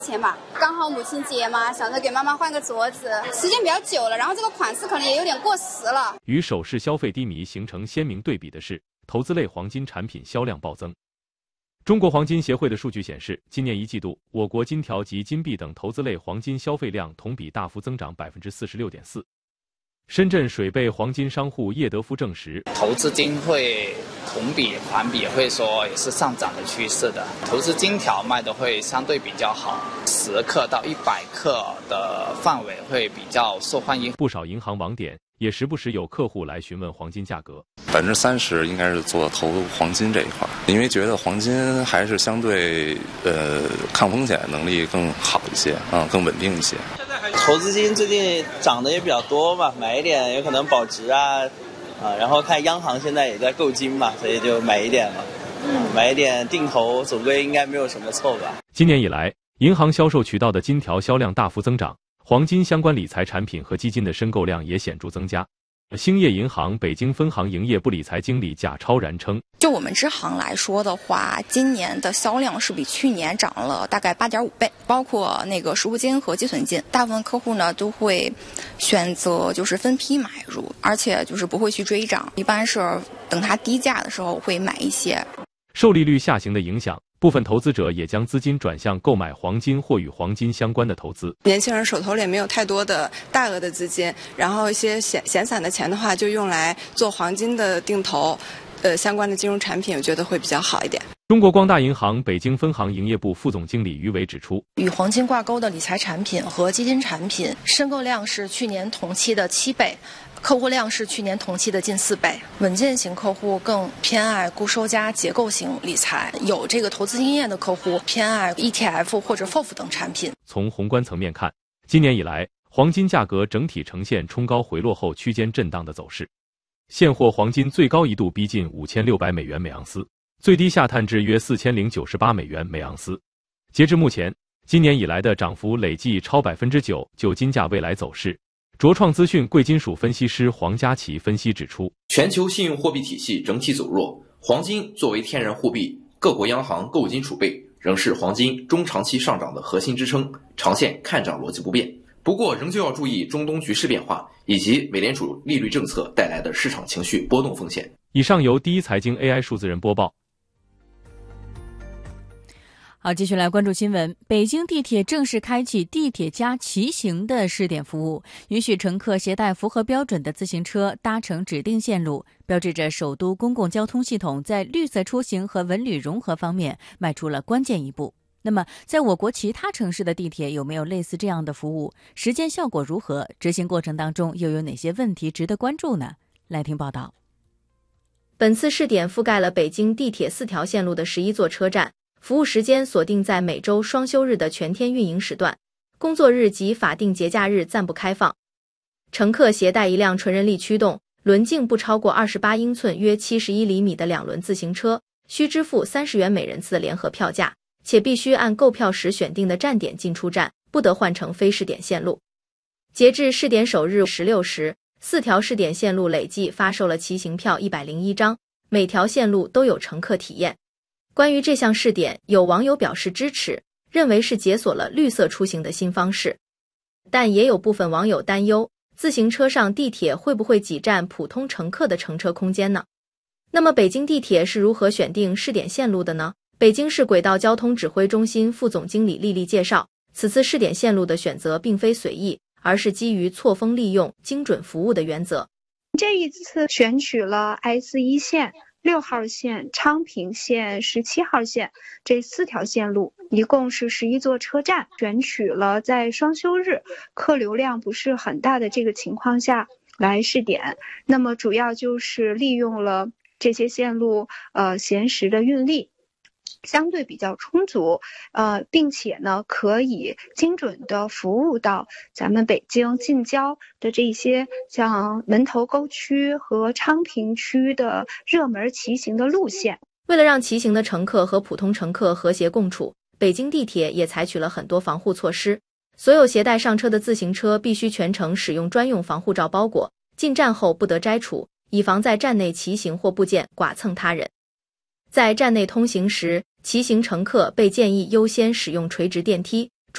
钱吧，刚好母亲节嘛，想着给妈妈换个镯子，时间比较久了，然后这个款式可能也有点过时了。 与首饰消费低迷形成鲜明对比的是，投资类黄金产品销量暴增。中国黄金协会的数据显示，今年一季度，我国金条及金币等投资类黄金消费量同比大幅增长46.4%。深圳水贝黄金商户叶德夫证实， 投资金会同比环比会说也是上涨的趋势的，投资金条卖的会相对比较好，10克到100克的范围会比较受欢迎。 不少银行网点也时不时有客户来询问黄金价格 ，30%应该是做投黄金这一块，因为觉得黄金还是相对抗风险能力更好一些更稳定一些。 投资金最近涨得也比较多吧，买一点有可能保值然后看央行现在也在购金嘛，所以就买一点嘛，买一点定投，总归应该没有什么错吧。 今年以来，银行销售渠道的金条销量大幅增长，黄金相关理财产品和基金的申购量也显著增加。兴业银行北京分行营业部理财经理贾超然称， 就我们支行来说的话，今年的销量是比去年涨了大概8.5倍，包括那个实物金和积存金，大部分客户呢都会选择就是分批买入，而且就是不会去追涨，一般是等它低价的时候会买一些。 受利率下行的影响，部分投资者也将资金转向购买黄金或与黄金相关的投资。 年轻人手头里没有太多的大额的资金，然后一些闲散的钱的话，就用来做黄金的定投，相关的金融产品，我觉得会比较好一点。 中国光大银行北京分行营业部副总经理于伟指出， 与黄金挂钩的理财产品和基金产品申购量是去年同期的7倍。客户量是去年同期的近4倍，稳健型客户更偏爱固收加结构型理财，有这个投资经验的客户偏爱 ETF 或者 FOF 等产品。 从宏观层面看，今年以来，黄金价格整体呈现冲高回落后区间震荡的走势。现货黄金最高一度逼近5600美元每盎司，最低下探至约4098美元每盎司。截至目前，今年以来的涨幅累计超9%。就金价未来走势，卓创资讯贵金属分析师黄佳琪分析指出， 全球信用货币体系整体走弱，黄金作为天然货币，各国央行购金储备仍是黄金中长期上涨的核心支撑，长线看涨逻辑不变。不过仍旧要注意中东局势变化以及美联储利率政策带来的市场情绪波动风险。 以上由第一财经 AI 数字人播报。 好，继续来关注新闻。北京地铁正式开启地铁加骑行的试点服务，允许乘客携带符合标准的自行车搭乘指定线路，标志着首都公共交通系统在绿色出行和文旅融合方面迈出了关键一步。那么，在我国其他城市的地铁有没有类似这样的服务？实践效果如何？执行过程当中又有哪些问题值得关注呢？来听报道。 本次试点覆盖了北京地铁4条线路的11座车站。服务时间锁定在每周双休日的全天运营时段，工作日及法定节假日暂不开放。乘客携带一辆纯人力驱动、轮径不超过28英寸约71厘米的2轮自行车，需支付30元每人次的联合票价，且必须按购票时选定的站点进出站，不得换乘非试点线路。截至试点首日16时，4条试点线路累计发售了骑行票101张，每条线路都有乘客体验。关于这项试点，有网友表示支持，认为是解锁了绿色出行的新方式。但也有部分网友担忧，自行车上地铁会不会挤占普通乘客的乘车空间呢？那么北京地铁是如何选定试点线路的呢？北京市轨道交通指挥中心副总经理丽丽介绍，此次试点线路的选择并非随意，而是基于错峰利用、精准服务的原则。 这一次选取了 S1 线、6号线、昌平线、17号线这4条线路，一共是11座车站，选取了在双休日客流量不是很大的这个情况下来试点。那么主要就是利用了这些线路闲时的运力相对比较充足，并且呢可以精准的服务到咱们北京近郊的这些像门头沟区和昌平区的热门骑行的路线。 为了让骑行的乘客和普通乘客和谐共处，北京地铁也采取了很多防护措施。所有携带上车的自行车必须全程使用专用防护罩包裹，进站后不得摘除，以防在站内骑行或部件剐蹭他人。在站内通行时，骑行乘客被建议优先使用垂直电梯，